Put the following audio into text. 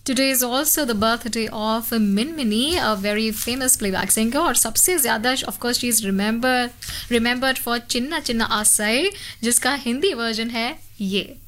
Today is also the birthday of Minmini, a very famous playback singer. और सबसे ज़्यादा of course she is remembered for चिन्ना चिन्ना आसाई, जिसका Hindi version है ये.